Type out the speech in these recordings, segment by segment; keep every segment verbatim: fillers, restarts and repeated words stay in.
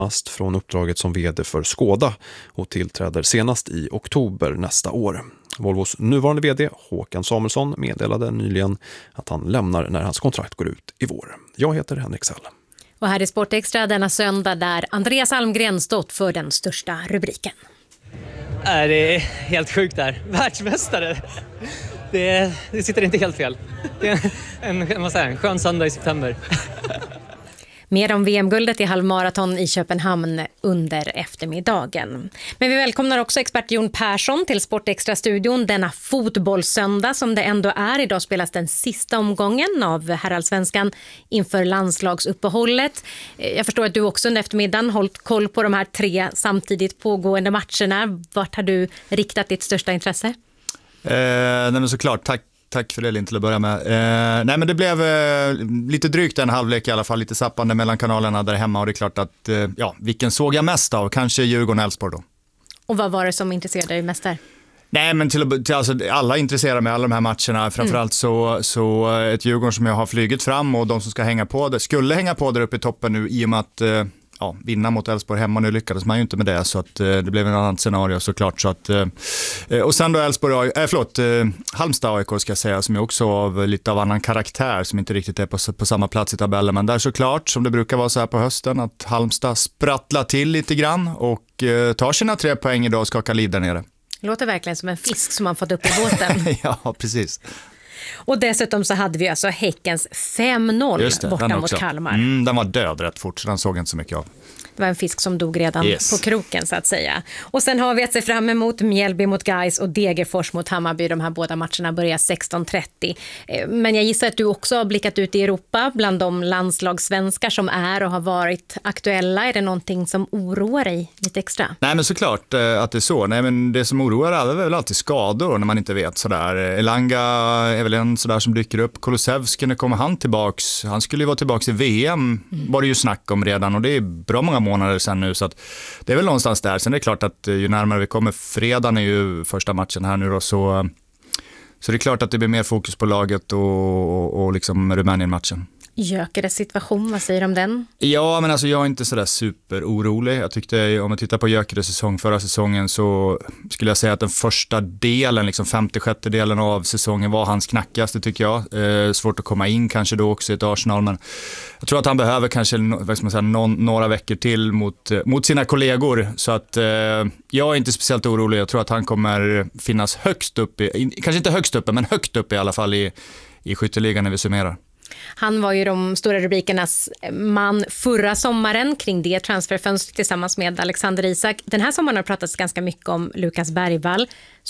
Ast från uppdraget som vd för Skoda och tillträder senast i oktober nästa år. Volvos nuvarande vd Håkan Samuelsson meddelade nyligen att han lämnar när hans kontrakt går ut i vår. Jag heter Henrik Sell. Och här är Sportextra denna söndag där Andreas Almgren stått för den största rubriken. Är det är helt sjukt där. Världsmästare. Det, det sitter inte helt fel. Det är en, en, vad säger, en skön söndag i september. Mer om V M-guldet i halvmaraton i Köpenhamn under eftermiddagen. Men vi välkomnar också expert Jon Persson till Sportextra-studion denna fotbollssöndag som det ändå är. Idag spelas den sista omgången av herrallsvenskan inför landslagsuppehållet. Jag förstår att du också under eftermiddagen hållit koll på de här tre samtidigt pågående matcherna. Vart har du riktat ditt största intresse? Eh, nej men såklart, tack. Tack för det Linn till att börja med. Eh, nej men det blev eh, lite drygt en halvlek i alla fall, lite sappande mellan kanalerna där hemma och det är klart att, eh, ja, vilken såg jag mest av? Kanske Djurgården-Elfsborg då. Och vad var det som intresserade dig mest där? Nej men till, till, alltså, alla intresserar mig alla de här matcherna, framförallt så, så ett Djurgården som jag har flygit fram och de som ska hänga på det, skulle hänga på där uppe i toppen nu i och med att eh, ja, vinna mot Elfsborg hemma, nu lyckades man ju inte med det så att eh, det blev en annan scenario såklart så att eh, och sen då Elfsborg, äh, förlåt eh, Halmstad A I K ska jag säga som är också av lite av annan karaktär som inte riktigt är på, på samma plats i tabellen, men där såklart som det brukar vara så här på hösten att Halmstad sprattlar till lite grann och eh, tar sina tre poäng idag och skakar liv där nere. Låter verkligen som en fisk som man fått upp i båten. Ja, precis. Och dessutom så hade vi alltså Häckens fem noll det, borta mot Kalmar. Mm, den var död rätt fort så den såg inte så mycket av. Det var en fisk som dog redan yes. på kroken så att säga. Och sen har vi att se fram emot Mjällby mot Gais och Degerfors mot Hammarby. De här båda matcherna börjar sexton trettio. Men jag gissar att du också har blickat ut i Europa bland de landslagssvenskar som är och har varit aktuella. Är det någonting som oroar dig lite extra? Nej men såklart att det är så. Nej men det som oroar alla är väl alltid skador när man inte vet sådär. Elanga är väl en sådär som dyker upp. Kulusevski, när kommer han tillbaks? Han skulle ju vara tillbaks i V M mm. var det ju snack om redan och det är bra många månader sedan nu så att det är väl någonstans där. Sen är det klart att ju närmare vi kommer, fredagen är ju första matchen här nu då, så, så det är klart att det blir mer fokus på laget och, och, och liksom Rumänien-matchen. Gyökeres situation, vad säger du om den? Ja, men alltså jag är inte sådär superorolig. Jag tyckte, om man tittar på Gyökeres säsong förra säsongen så skulle jag säga att den första delen, liksom femtio-sjätte delen av säsongen var hans knackigaste tycker jag. Eh, svårt att komma in kanske då också i ett Arsenal, men jag tror att han behöver kanske vad ska man säga, någon, några veckor till mot, mot sina kollegor. Så att eh, jag är inte speciellt orolig. Jag tror att han kommer finnas högst upp, i, kanske inte högst uppe, men högt upp i alla fall i, i skytteligan när vi summerar. Han var ju de stora rubrikernas man förra sommaren kring det transferfönstret tillsammans med Alexander Isak. Den här sommaren har pratats ganska mycket om Lukas Bergvall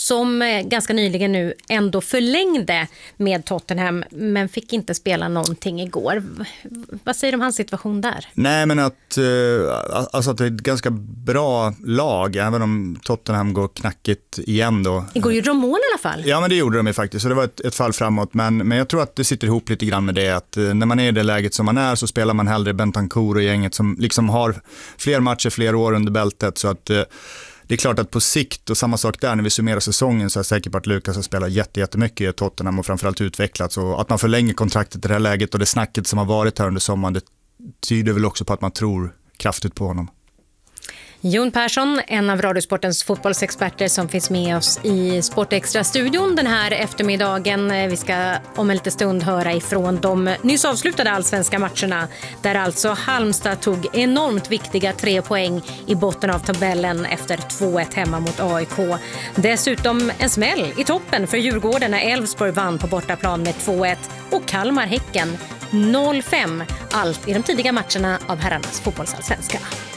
som ganska nyligen nu ändå förlängde med Tottenham men fick inte spela någonting igår. Vad säger du om hans situation där? Nej men att, alltså att det är ett ganska bra lag även om Tottenham går knackigt igen då. Igår gjorde de mål i alla fall. Ja men det gjorde de ju faktiskt så det var ett, ett fall framåt men, men jag tror att det sitter ihop lite grann med det att när man är i det läget som man är så spelar man hellre Bentancur och gänget som liksom har fler matcher, fler år under bältet så att det är klart att på sikt och samma sak där när vi summerar säsongen så är jag säker på att Lukas har spelat jätte, jättemycket i Tottenham och framförallt utvecklats och att man förlänger kontraktet i det här läget och det snacket som har varit här under sommaren det tyder väl också på att man tror kraftigt på honom. Jon Persson, en av Radiosportens fotbollsexperter som finns med oss i Sportextra-studion den här eftermiddagen. Vi ska om en liten stund höra ifrån de nyss avslutade allsvenska matcherna där alltså Halmstad tog enormt viktiga tre poäng i botten av tabellen efter två ett hemma mot A I K. Dessutom en smäll i toppen för Djurgården när Elfsborg vann på bortaplan med två ett och Kalmar Häcken noll fem. Allt i de tidiga matcherna av herrarnas fotbollsallsvenska.